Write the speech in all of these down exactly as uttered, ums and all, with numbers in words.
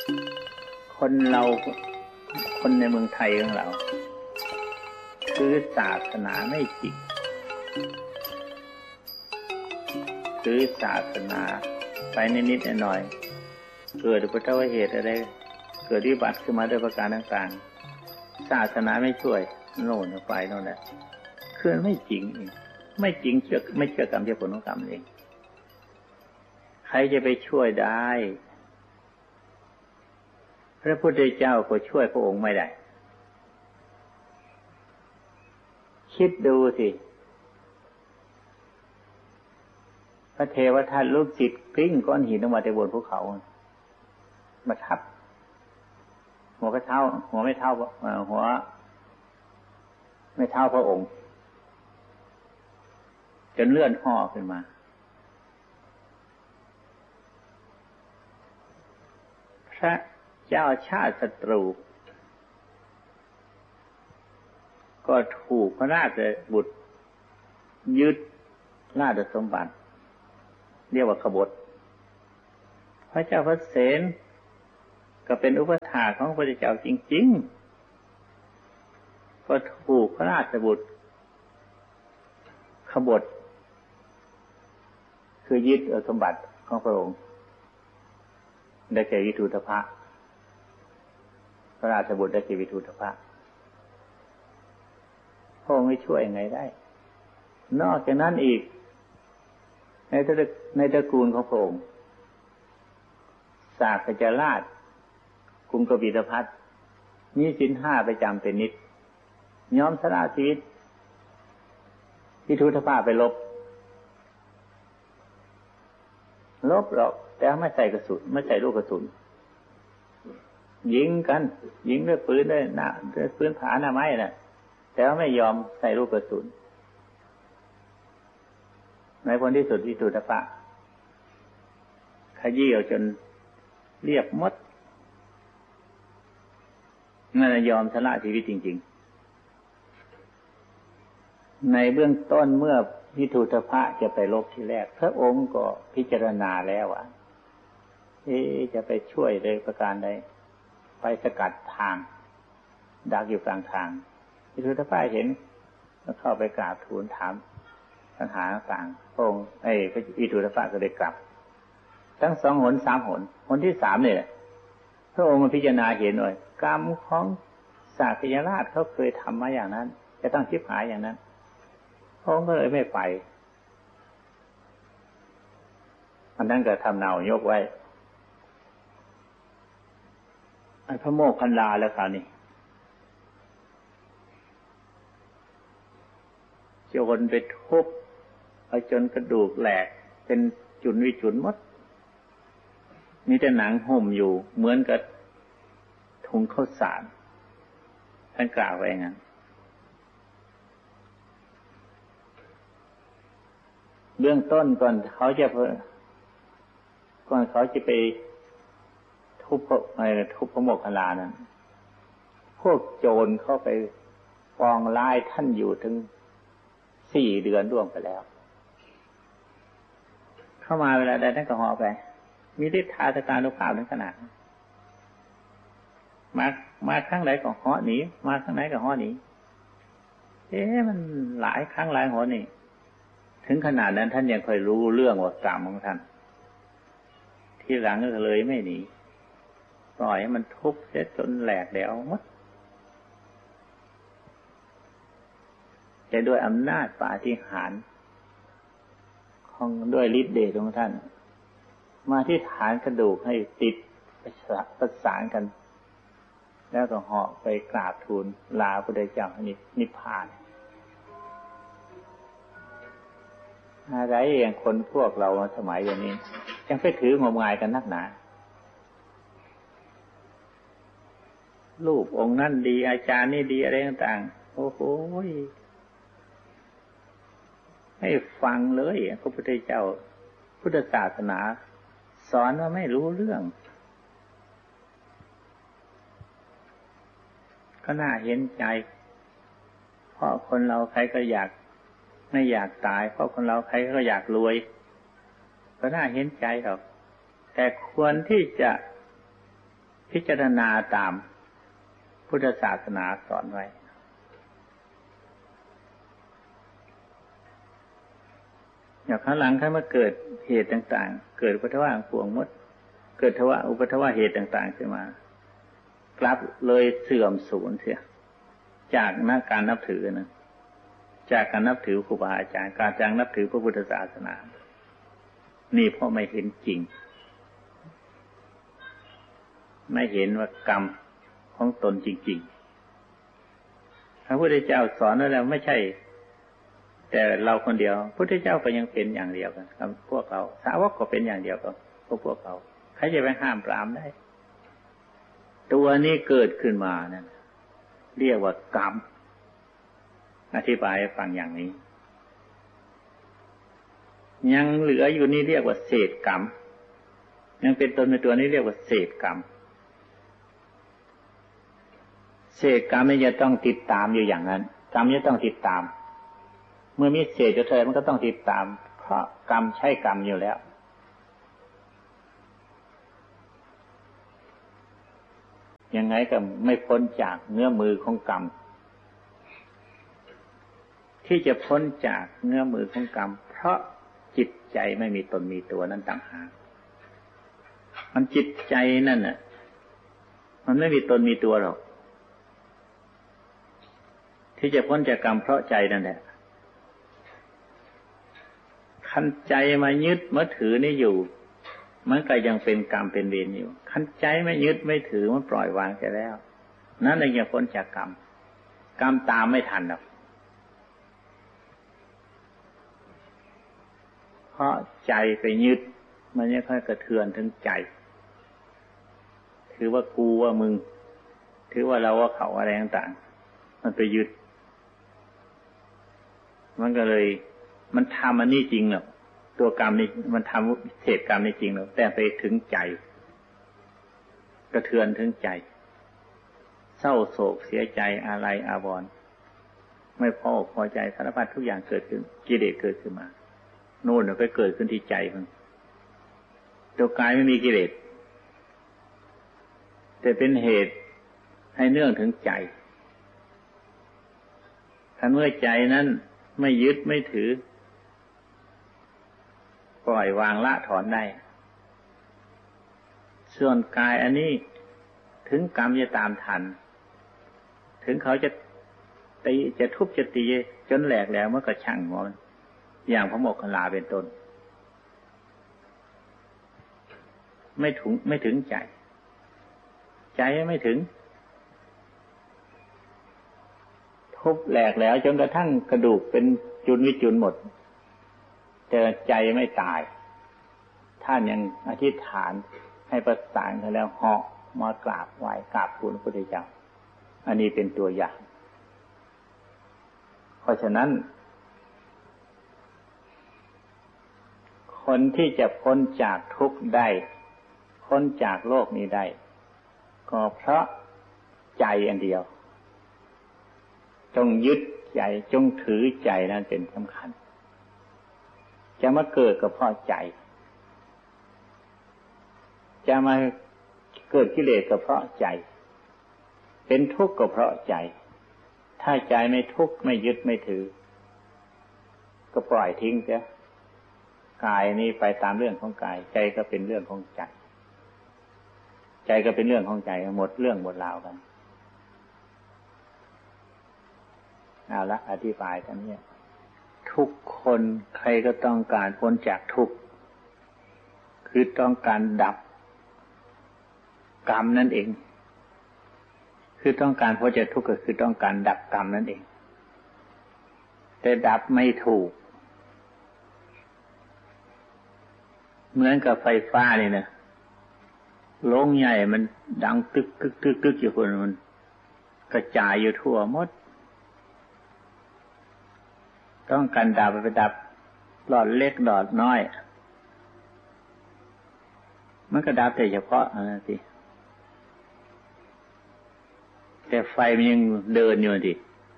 คนเราคนในเมืองไทยของเราคือศาสนาไม่จริงคือศาสนาไปนิดๆหน่อยๆเกิดอุบัติเหตุอะไรเกิดวิบัติขึ้นมาด้วยประการต่างๆศาสนาไม่ช่วยโน่นไปโน่นแหละคือไม่จริงไม่จริงเชื่อไม่เชื่อกรรมเชื่อผลของกรรมเองใครจะไปช่วยได้พระพุทธเจ้าก็ช่วยพระองค์ไม่ได้คิดดูสิพระเทวทัตลูกจิตกลิ้งก้อนหินลงมาจากบนภูเขามาทับหัวก็เท่าหัวไม่เท่าหัวไม่เท่าพระองค์จนเลื่อนห่อขึ้นมาพระเจ้าชาติศัตรูก็ถูกพระราชบุตรยึดราชสมบัติเรียกว่าขบฏพระเจ้าพระเสนก็เป็นอุปถากของพระพุทธเจ้าจริงๆก็ถูกพระราชบุตรขบฏคือยึดสมบัติของพระองค์ได้แก่วิทูตภะพระราชบุตรได้แก่วิทูตภะพระองค์ไม่ช่วยยังไงได้นอกจากนั้นอีกในตระในตระกูลของพระองค์สากจราชกรุงกบิลพัสดุมีศีลห้าประจำเป็นนิดยอมสละชีวิตวิทูตภะไปลบลบหรอกแต่ไม่ใส่กระสุนไม่ใส่ลูกกระสุนยิงกันยิงด้วยปืนด้วยหน้าด้วยปืนผาหน้าไม้น่ะแต่ว่าไม่ยอมใส่ลูกกระสุนในผลที่สุดวิทูตภะขยี้เอาจนเรียบหมดนั่นยอมสละชีวิตจริงๆในเบื้องต้นเมื่อวิทูตภะจะไปลบที่แรกพระองค์ก็พิจารณาแล้วอ่ะเอ๊ะจะไปช่วยโดยประการใดไปสกัดทางดักอยู่กลางทางวิทูตภะเห็นก็เข้าไปกราบทูลถามปัญหาต่างพระองค์ไอ้วิทูตภะก็ได้กลับทั้งสองหนสามหนหนที่สามเนี่ยพระองค์มาพิจารณาเห็นหน่อยกรรมของสากยราชเขาเคยทำมาอย่างนั้นจะต้องชิบหายอย่างนั้นพระองค์ก็เลยไม่ไปอันนั้นก็ทำเนายกไว้ไอ้พระโมคคัลลาแล้วคราวนี้โจรไปทุบเอาจนกระดูกแหลกเป็นจุนวิจุนหมดมีแต่หนังห่มอยู่เหมือนกับถุงข้าวสารท่านกล่าวไว้งั้นเบื้องต้นก่อนเขาจะก่อนเขาจะไปทุบอะไรทุบพระโมคคัลลานั้นพวกโจรเข้าไปปองร้ายท่านอยู่ถึงสี่เดือนล่วงไปแล้วเข้ามาเวลาใดท่านก็ห่อไปมีฤทธาตการนุภาพถึงขนาดมามาครั้งไหนก็ห่อหนีมาครั้งไหนก็ห่อหนีเอ๊ะมันหลายครั้งหลายหนนี่ถึงขนาดนั้นท่านยังค่อยรู้เรื่องว่ากรรมของท่านที่หลังก็เลยไม่หนีปล่อยให้มันทุบเสียจนแหลกเดี่ยวหมดจะด้วยอำนาจปาฏิหาริย์ของด้วยฤทธิ์เดชของท่านมาที่ฐานกระดูกให้ติดประสานกันแล้วก็เหาะไปกราบทูลลาพระพุทธเจ้านิพพานอะไรอย่างคนพวกเราสมัยอย่างนี้ยังไปถืองมงายกันนักหนารูปองค์นั่นดีอาจารย์นี่ดีอะไรต่างๆโอ้โหไม่ฟังเลยพระพุทธเจ้าพุทธศาสนาสอนว่าไม่รู้เรื่องก็น่าเห็นใจเพราะคนเราใครก็อยากไม่อยากตายเพราะคนเราใครก็อยากรวยก็น่าเห็นใจหรอกแต่ควรที่จะพิจารณาตามพุทธศาสนาสอนไว้อย่างข้างหลังถ้ามาเกิดเหตุต่างๆเกิดอุปทวะพวงมดเกิดทวะอุปทวะเหตุต่างๆขึ้นมากลับเลยเสื่อมสูญเสียจากนักการนับถือนะจากการนับถือครูบาอาจารย์การจากนับถือพระพุทธศาสนานี่เพราะไม่เห็นจริงไม่เห็นว่ากรรมของตนจริงๆพระพุทธเจ้าสอนไว้แล้วไม่ใช่แต่เราคนเดียวพระพุทธเจ้าก็ยังเป็นอย่างเดียวกันกับพวกเราสาวกก็เป็นอย่างเดียวกับพวกพวกเราใครจะไปห้ามปรามได้ตัวนี้เกิดขึ้นมานั่นเรียกว่ากรรมอธิบายให้ฟังอย่างนี้ยังเหลืออยู่นี่เรียกว่าเศษกรรมยังเป็นตนในตัวนี้เรียกว่าเศษกรรมเศษกรรมนี่จะต้องติดตามอยู่อย่างนั้นกรรมจะต้องติดตามเมื่อมีเศษจะเทมันก็ต้องติดตามเพราะกรรมใช่กรรมอยู่แล้วยังไงก็ไม่พ้นจากเงื้อมือของกรรมที่จะพ้นจากเงื้อมือของกรรมเพราะจิตใจไม่มีตนมีตัวนั้นต่างหากมันจิตใจนั่นน่ะมันไม่มีตนมีตัวหรอกที่จะพ้นจากกรรมเพราะใจนั่นแหละคันใจมายึดมาถือนี่อยู่มันก็ยังเป็นกรรมเป็นเวรอยู่คันใจไม่ยึดไม่ถือมันปล่อยวางไปแล้วนั่นเองจะพ้นจากกรรมกรรมตามไม่ทันหรอกเพราะใจไปยึดมันจะค่อยกระเทือนถึงใจถือว่ากูว่ามึงถือว่าเราว่าเขาอะไรต่างๆมันไปยึดมันก็เลยมันทำอันนี้จริงหรอกตัวกรรมนี่มันทำเศษกรรมนี่จริงหรอกแต่ไปถึงใจกระเทือนถึงใจเศร้าโศกเสียใจอะไรอาวรณ์ไม่พอพอใจสารพัดทุกอย่างเกิดขึ้นกิเลสเกิดขึ้นมาโน่นไปเกิดขึ้นที่ใจมันตัวกายไม่มีกิเลสแต่เป็นเหตุให้เนื่องถึงใจถ้าเมื่อใจนั้นไม่ยึดไม่ถือปล่อยวางละถอนได้ส่วนกายอันนี้ถึงกรรมจะตามทันถึงเขาจะตีจะทุบจะตีจนแหลกแล้วมันก็ช่างหัวมันอย่างพระโมคคัลลาเป็นต้นไม่ถึงไม่ถึงใจใจไม่ถึงทุบแหลกแล้วจนกระทั่งกระดูกเป็นจุนวิจุนหมดแต่ใจไม่ตายท่านยังอธิษฐานให้ประสานกันแล้วเหาะมากราบไหว้กราบทูลพระพุทธเจ้าอันนี้เป็นตัวอย่างเพราะฉะนั้นคนที่จะพ้นจากทุกข์ได้พ้นจากโลกนี้ได้ก็เพราะใจอันเดียวจงยึดใจจงถือใจนั้นเป็นสำคัญจะมาเกิดก็เพราะใจจะมาเกิดกิเลสก็เพราะใจเป็นทุกข์ก็เพราะใจถ้าใจไม่ทุกข์ไม่ยึดไม่ถือก็ปล่อยทิ้งเสียกายนี้ไปตามเรื่องของกายใจก็เป็นเรื่องของใจใจก็เป็นเรื่องของใจหมดเรื่องหมดราวกันเอาละอธิบายกันเนี่ยทุกคนใครก็ต้องการพ้นจากทุกข์คือต้องการดับกรรมนั่นเองคือต้องการพ้นจากทุกข์ก็คือต้องการดับกรรมนั่นเองแต่ดับไม่ถูกเหมือนกับไฟฟ้านี่นะโรงใหญ่มันดังตึกตึกตึกตึกอยู่คนมันกระจายอยู่ทั่วหมดต้องการดับไปดับหลอดเล็กหลอดน้อยมันก็ดับแต่เฉพาะอะไรสิแต่ไฟมันยังเดินอยู่ดิ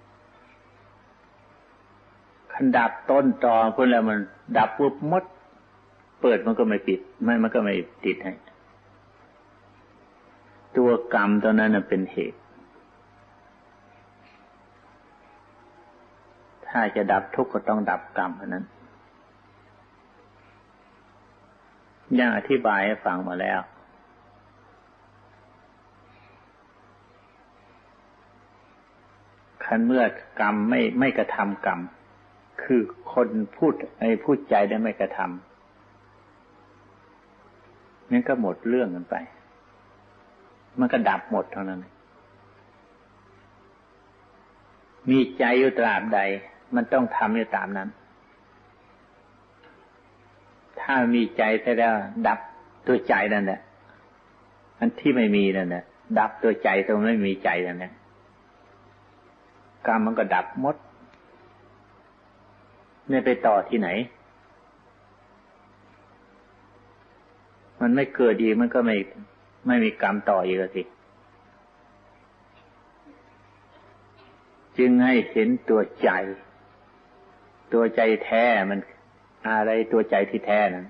คันดับต้นตอพุ่นแล้วมันดับปุ๊บหมดเปิดมันก็ไม่ปิดไม่มันก็ไม่ติดให้ตัวกรรมตัวนั้นเป็นเหตุถ้าจะดับทุกข์ก็ต้องดับกรรมนั้นอย่างอธิบายให้ฟังมาแล้วคันเมื่อกรรมไม่ไม่กระทำกรรมคือคนพูดไอ้พูดใจได้ไม่กระทำนั่นก็หมดเรื่องกันไปมันก็ดับหมดเท่านั้นมีใจอยู่ตราบใดมันต้องทำอยู่ตามนั้นถ้ามีใจเสร็จแล้วดับตัวใจนั่นแหละอันที่ไม่มีนั่นแหละดับตัวใจตรงไม่มีใจนั่นแหละกรรมมันก็ดับหมดไม่ไปต่อที่ไหนมันไม่เกิดอีกมันก็ไม่ไม่มีกรรมต่ออีกสิจึงให้เห็นตัวใจตัวใจแท้มันอะไรตัวใจที่แท้นั้น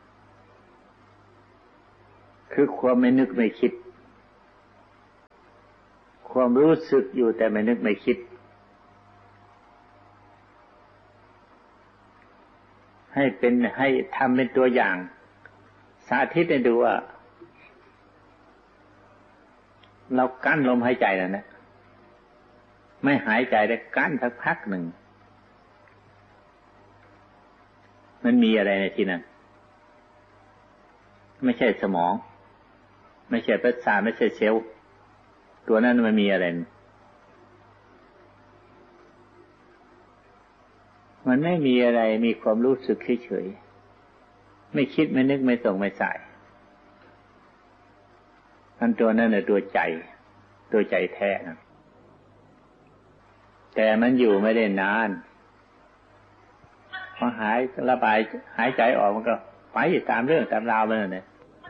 คือความไม่นึกไม่คิดความรู้สึกอยู่แต่ไม่นึกไม่คิดให้เป็นให้ทำเป็นตัวอย่างสาธิตให้ดูว่าเรากั้นลมหายใจแล้วนะไม่หายใจได้กั้นสักพักหนึ่งมันมีอะไรในที่นั้นไม่ใช่สมองไม่ใช่ประสาทไม่ใช่เซลล์ตัวนั้นมันมีอะไรมันไม่มีอะไรมีความรู้สึกเฉยๆไม่คิดไม่นึกไม่ส่งไม่ใส่อันตัวนั้นน่ะตัวใจตัวใจแท้นะแต่มันอยู่ไม่ได้นานพอหายระบายหายใจออกมันก็ไปตามเรื่องตามราวมันเลย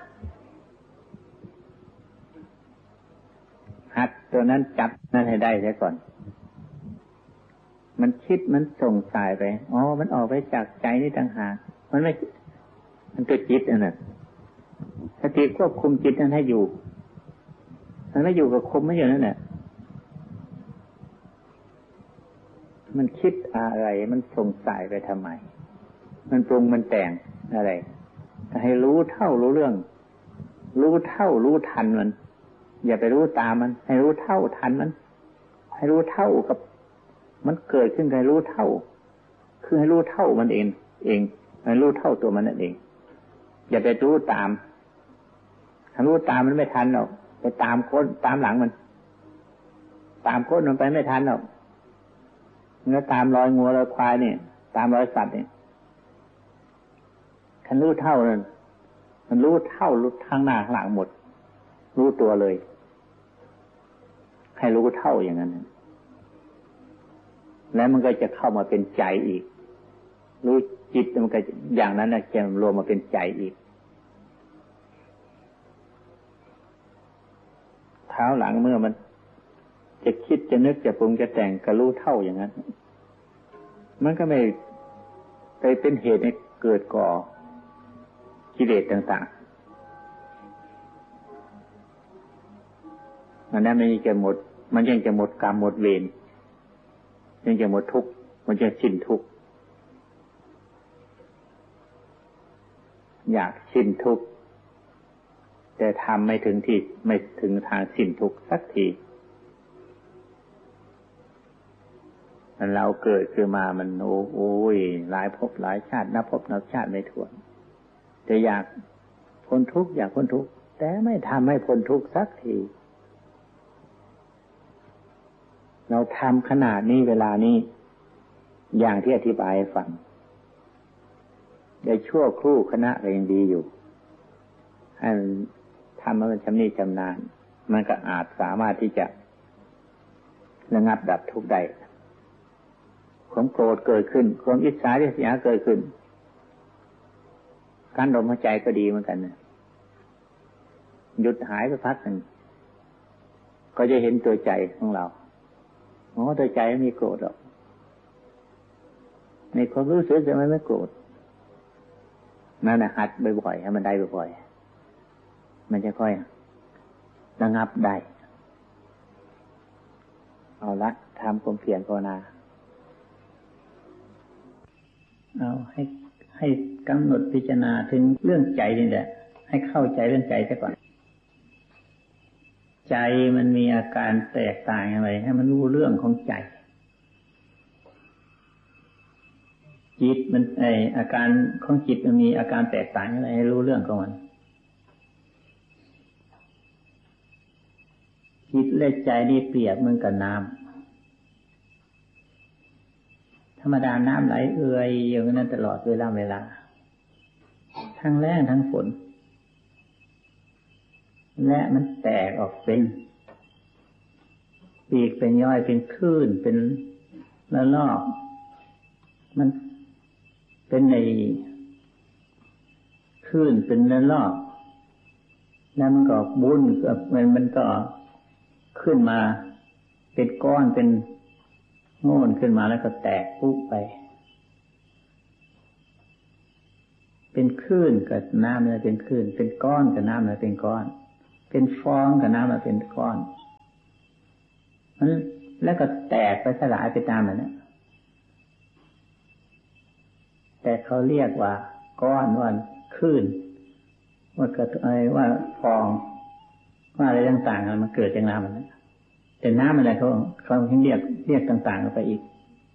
หัดตัวนั้นจับนั่นให้ได้เสียก่อนมันคิดมันส่งสายไปอ๋อมันออกไปจากใจนี่ต่างหากมันไม่มันตัวจิตอันนั้นสติควบคุมจิตนั้นให้อยู่มันไม่อยู่กับคุมไม่อยู่นั่นแหละมันคิดอะไรมันส่งสายไปทำไมมันปรุงมันแต่งอะไรให้รู้เท่ารู้เรื่องรู้เท่ารู้ทันมันอย่าไปรู้ตามมันให้รู้เท่าทันมันให้รู้เท่ากับมันเกิดขึ้นให้รู้เท่าคือให้รู้เท่ามันเองเองให้รู้เท่าตัวมันนั่นเองอย่าไปรู้ตามถ้ารู้ตามมันไม่ทันหรอกไปตามก้นตามหลังมันตามก้นมันไปไม่ทันหรอกเนื้อตามรอยงัวรอยควายเนี่ยตามรอยสัตว์เนี่ยคันรู้เท่านั้นมันรู้เท่ารู้ทางหน้าข้างหลังหมดรู้ตัวเลยให้รู้เท่าอย่างนั้นแล้วมันก็จะเข้ามาเป็นใจอีกรู้จิตมันก็อย่างนั้นนะจะรวมมาเป็นใจอีกเท้าหลังเมื่อมันจะคิดจะนึกจะปรุงจะแต่งก็รู้เท่าอย่างนั้นมันก็ไม่ไปเป็นเหตุให้เกิดก่อกิเลสต่างๆมันนั้นไม่จะหมดมันยังจะหมดกรรมหมดเวรยังจะหมดทุกข์มันจะสิ้นทุกข์อยากสิ้นทุกข์แต่ทำไม่ถึงที่ไม่ถึงทางสิ้นทุกข์สักทีเราเกิดขึ้นมามันโอ้ยหลายภพหลายชาตินับภพนับชาติไม่ถ้วนแต่อยากพ้นทุกข์อยากพ้นทุกข์แต่ไม่ทำให้พ้นทุกข์สักทีเราทำขนาดนี้เวลานี้อย่างที่อธิบายให้ฟังได้ชั่วครู่คณะก็ยังดีอยู่ให้มันทำให้มันชำนิชำนาญมันก็อาจสามารถที่จะระงับดับทุกข์ได้ความโกรธเกิดขึ้นความอิจฉาริษยาเกิดขึ้นการลมหายใจก็ดีเหมือนกันนะหยุดหายไปพักหนึ่งก็จะเห็นตัวใจของเราอ๋อตัวใจไม่มีโกรธหรอกในความรู้สึกจะไม่ไม่โกรธนั่นนะหัดบ่อยๆให้มันได้บ่อยๆมันจะค่อยระงับได้เอาละทำความเพียรภาวนาเอาให้ให้กำหนดพิจารณาถึงเรื่องใจนี่แหละให้เข้าใจเรื่องใจซะก่อนใจมันมีอาการแตกต่างอะไรให้มันรู้เรื่องของใจจิตมันไออาการของจิตมันมีอาการแตกต่างอะไรให้รู้เรื่องของมันจิตและใจนี่เปรียบเหมือนกับน้ำธรรมดาน้ำไหลเอื่อยอย่างนั้นตลอดเวลาเวลาทั้งแล้งทั้งฝนและมันแตกออกเป็นปีกเป็นย่อยเป็นคลื่นเป็นละลอกมันเป็นในคลื่นเป็นละลอกแล้วมันก็บุ้นมันมันก็ขึ้นมาเป็นก้อนเป็นโง่นขึ้นมาแล้วก็แตกปุ๊บไปเป็นคลื่นกับน้ำเลยเป็นคลื่นเป็นก้อนกับน้ำเลยเป็นก้อนเป็นฟองกับน้ำเลยเป็นก้อนแล้วก็แตกไปสลายไปตามมันนะแต่เขาเรียกว่าก้อนว่าคลื่นว่าเกิดอะไรว่าฟองว่าอะไรต่างๆมันเกิดจากน้ำมันนะแต่น้ำอะไรเขาเขาเรียกเรียกต่างๆออกไปอีก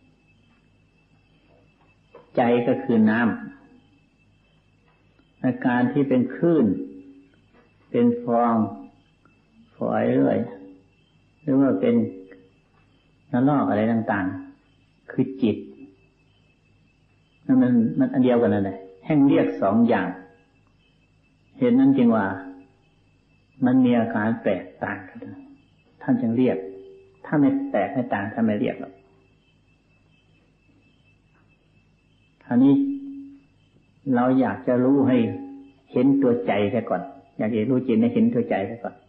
ใจก็คือน้ำอาการที่เป็นคลื่นเป็นฟองฝอยเรื่อยหรือว่าเป็นละลอกอะไรต่างๆคือจิตนั่นมันมันอันเดียวกันนั่นแหละแห่งเรียกสองอย่างเห็นนั้นจริงว่ามันมีอาการแตกต่างกันท่านจึงเรียกถ้าไม่แตกไม่ต่างท่านไม่เรียกหรอกคราวนี้เราอยากจะรู้ให้เห็นตัวใจซะก่อนอยากจะรู้จริงให้เห็นตัวใจซะก่อน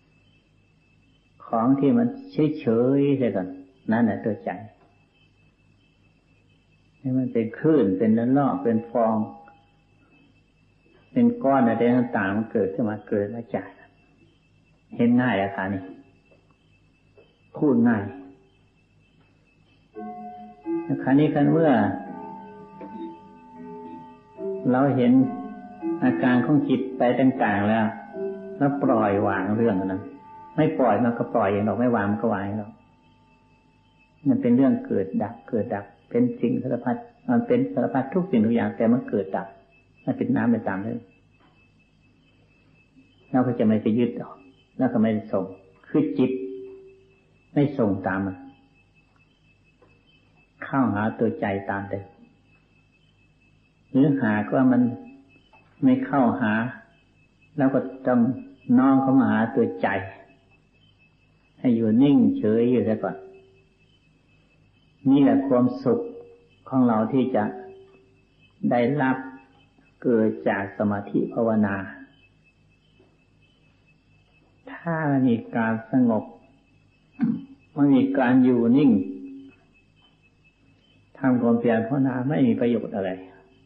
ของที่มันเฉยๆซะก่อนนั่นแหละตัวใจให้มันเป็นคลื่นเป็นละลอกเป็นฟองเป็นก้อนอะไรต่างๆมันเกิดขึ้นมาเกิดมาจากเห็นง่ายอะค่ะนี่พูดง่ายคราวนี้คันเมื่อเราเห็นอาการของจิตไปต่างๆแล้วแล้วปล่อยวางเรื่องนั้นไม่ปล่อยมันก็ปล่อยอย่างเราไม่วางมันก็วางเรามันเป็นเรื่องเกิดดับเกิดดับเป็นสิ่งสารพัดมันเป็นสารพัดทุกสิ่งทุกอย่างแต่มันเกิดดับมันเป็นน้ำเป็นตามเลยเราก็จะไม่ไปยึดออกแล้วก็ไม่ส่งคือจิตไม่ส่งตามมันเข้าหาตัวใจตามเดิมหรือหากว่ามันไม่เข้าหาแล้วก็ต้องน้อมเข้ามาหาตัวใจให้อยู่นิ่งเฉยอยู่ซะก่อนนี่แหละความสุขของเราที่จะได้รับเกิดจากสมาธิภาวนาถ้ามีการสงบไม่มีการอยู่นิ่งทำความเพียรภาวนาไม่มีประโยชน์อะไร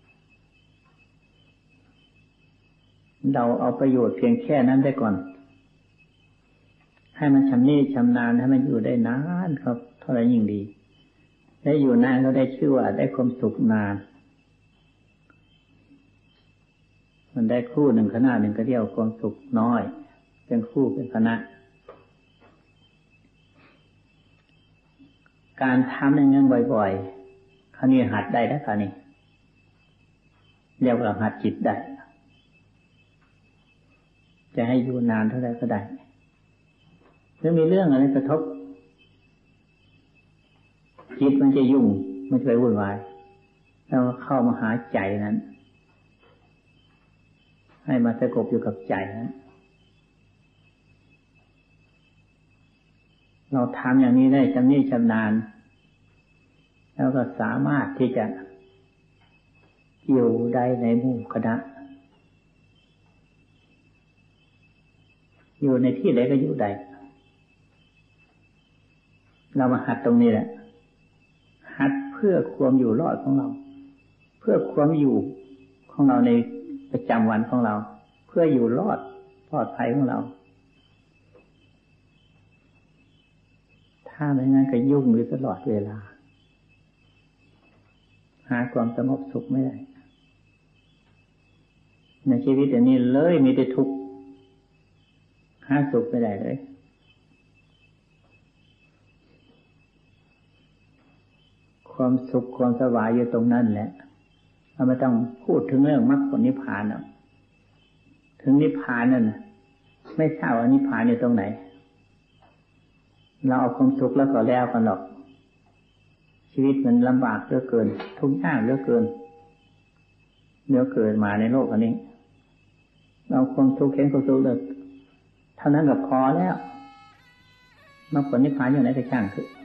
เราเอาประโยชน์เพียงแค่นั้นได้ก่อนให้มันชำนิชำนาญให้มันอยู่ได้นานครับเท่าไรยิ่งดีได้อยู่นานก็ได้ชื่อว่าได้ความสุขนานมันได้คู่หนึ่งขณะหนึ่งก็เรียกว่าความสุขน้อยเป็นคู่เป็นคณะการทำอย่างนั้นบ่อยๆคราวนี้หัดได้แล้วคราวนี้เรียกว่าหัดจิตได้จะให้อยู่นานเท่าไรก็ได้หรือมีเรื่องอะไรกระทบจิตมันจะยุ่งมันจะไปวุ่นวายแล้วเข้ามาหาใจนั้นให้มาสงบอยู่กับใจนั้นเราทำอย่างนี้ได้ชำนิชำนาญแล้วก็สามารถที่จะอยู่ได้ในหมู่คณะอยู่ในที่ใดก็อยู่ได้เรามาหัดตรงนี้แหละหัดเพื่อความอยู่รอดของเราเพื่อความอยู่ของเราในประจำวันของเราเพื่ออยู่รอดปลอดภัยของเราถ้าไม่งั้นก็ยุ่งอยู่ตลอดเวลาหาความสงบสุขไม่ได้ในชีวิตอันนี้เลยมีแต่ทุกข์หาสุขไม่ได้เลยความสุขความสบายอยู่ตรงนั้นแหละเราไม่ต้องพูดถึงเรื่องมรรคผลนิพพานหรอกถึงนิพพานนั่นไม่ทราบว่านิพพานอยู่ตรงไหนเราเอาความสุขแล้วก็แล้วกันหรอกชีวิตมันลำบากเหลือเกินทุกข์ยากเหลือเกินเดี๋ยวเกิดมาในโลกอันนี้เราความทุกข์เห็นความสุขเลยเท่านั้นก็พอแล้วมรรคผลนิพพานอยู่ไหนก็ช่างเถอะ